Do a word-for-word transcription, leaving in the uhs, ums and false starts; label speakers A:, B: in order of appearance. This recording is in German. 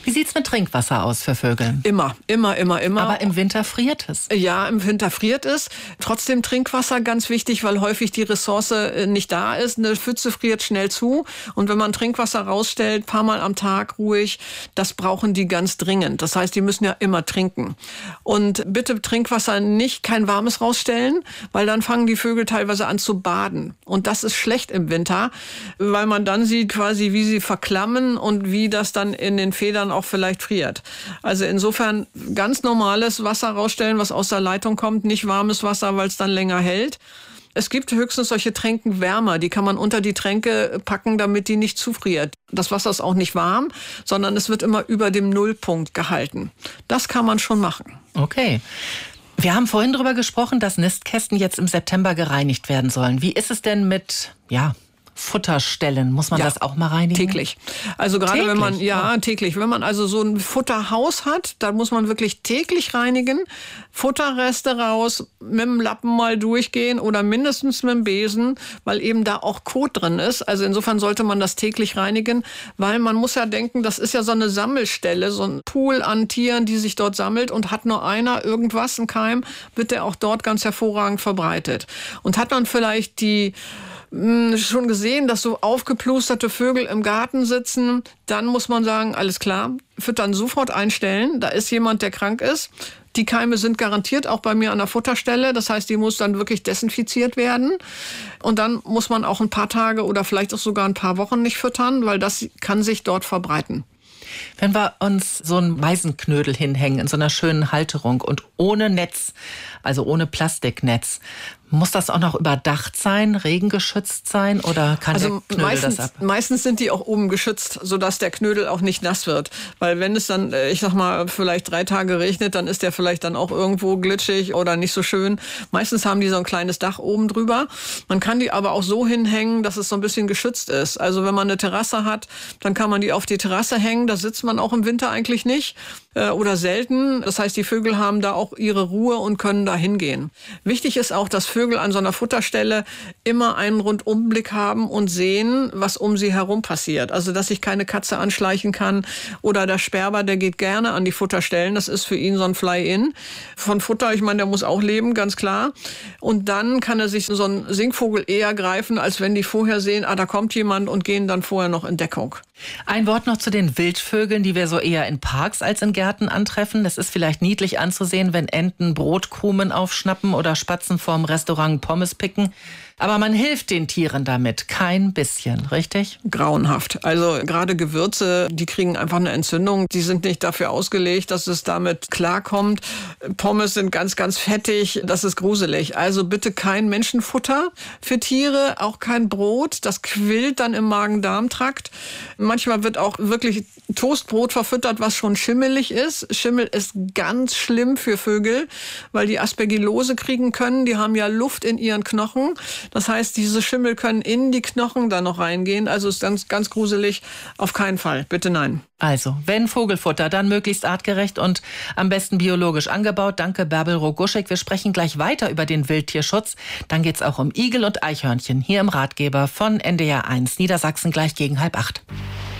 A: Wie sieht's mit Trinkwasser aus für Vögel?
B: Immer, immer, immer, immer.
A: Aber im Winter friert es.
B: Ja, im Winter friert es. Trotzdem Trinkwasser ganz wichtig, weil häufig die Ressource nicht da ist. Eine Pfütze friert schnell zu. Und wenn man Trinkwasser rausstellt, paar Mal am Tag ruhig, das brauchen die ganz dringend. Das heißt, die müssen ja immer trinken. Und bitte Trinkwasser nicht kein warmes rausstellen, weil dann fangen die Vögel teilweise an zu baden. Und das ist schlecht im Winter, weil man dann sieht quasi, wie sie verklammen und wie das dann in den Federn auch vielleicht friert. Also insofern ganz normales Wasser rausstellen, was aus der Leitung kommt, nicht warmes Wasser, weil es dann länger hält. Es gibt höchstens solche Tränkenwärmer, die kann man unter die Tränke packen, damit die nicht zufriert. Das Wasser ist auch nicht warm, sondern es wird immer über dem Nullpunkt gehalten. Das kann man schon machen.
A: Okay. Wir haben vorhin darüber gesprochen, dass Nistkästen jetzt im September gereinigt werden sollen. Wie ist es denn mit, ja, Futterstellen? Muss man ja, das auch mal reinigen?
B: Täglich. Also gerade
A: täglich?
B: wenn man, ja, oh. täglich. Wenn man also so ein Futterhaus hat, dann muss man wirklich täglich reinigen. Futterreste raus, mit dem Lappen mal durchgehen oder mindestens mit dem Besen, weil eben da auch Kot drin ist. Also insofern sollte man das täglich reinigen, weil man muss ja denken, das ist ja so eine Sammelstelle, so ein Pool an Tieren, die sich dort sammelt, und hat nur einer irgendwas, ein Keim, wird der auch dort ganz hervorragend verbreitet. Und hat man vielleicht die schon gesehen, dass so aufgeplusterte Vögel im Garten sitzen, dann muss man sagen, alles klar, Füttern sofort einstellen. Da ist jemand, der krank ist. Die Keime sind garantiert auch bei mir an der Futterstelle. Das heißt, die muss dann wirklich desinfiziert werden. Und dann muss man auch ein paar Tage oder vielleicht auch sogar ein paar Wochen nicht füttern, weil das kann sich dort verbreiten.
A: Wenn wir uns so einen Meisenknödel hinhängen in so einer schönen Halterung und ohne Netz, also ohne Plastiknetz, muss das auch noch überdacht sein, regengeschützt sein, oder kann
B: also
A: der Knödel
B: meistens,
A: das ab?
B: Meistens sind die auch oben geschützt, sodass der Knödel auch nicht nass wird. Weil wenn es dann, ich sag mal, vielleicht drei Tage regnet, dann ist der vielleicht dann auch irgendwo glitschig oder nicht so schön. Meistens haben die so ein kleines Dach oben drüber. Man kann die aber auch so hinhängen, dass es so ein bisschen geschützt ist. Also wenn man eine Terrasse hat, dann kann man die auf die Terrasse hängen. Da sitzt man auch im Winter eigentlich nicht äh, oder selten. Das heißt, die Vögel haben da auch ihre Ruhe und können da hingehen. Wichtig ist auch, dass Vögel an so einer Futterstelle immer einen Rundumblick haben und sehen, was um sie herum passiert. Also, dass sich keine Katze anschleichen kann oder der Sperber, der geht gerne an die Futterstellen. Das ist für ihn so ein Fly-in. Von Futter, ich meine, der muss auch leben, ganz klar. Und dann kann er sich so einen Singvogel eher greifen, als wenn die vorher sehen, ah, da kommt jemand, und gehen dann vorher noch in Deckung.
A: Ein Wort noch zu den Wildvögeln, die wir so eher in Parks als in Gärten antreffen. Es ist vielleicht niedlich anzusehen, wenn Enten Brotkrumen aufschnappen oder Spatzen vorm Restaurant Pommes picken. Aber man hilft den Tieren damit kein bisschen, richtig?
B: Grauenhaft. Also gerade Gewürze, die kriegen einfach eine Entzündung. Die sind nicht dafür ausgelegt, dass es damit klarkommt. Pommes sind ganz, ganz fettig. Das ist gruselig. Also bitte kein Menschenfutter für Tiere, auch kein Brot. Das quillt dann im Magen-Darm-Trakt. Manchmal wird auch wirklich Toastbrot verfüttert, was schon schimmelig ist. Schimmel ist ganz schlimm für Vögel, weil die Aspergillose kriegen können. Die haben ja Luft in ihren Knochen. Das heißt, diese Schimmel können in die Knochen dann noch reingehen. Also ist ganz, ganz gruselig. Auf keinen Fall. Bitte nein.
A: Also, wenn Vogelfutter, dann möglichst artgerecht und am besten biologisch angebaut. Danke, Bärbel Roguschek. Wir sprechen gleich weiter über den Wildtierschutz. Dann geht's auch um Igel und Eichhörnchen hier im Ratgeber von N D R eins Niedersachsen gleich gegen halb acht.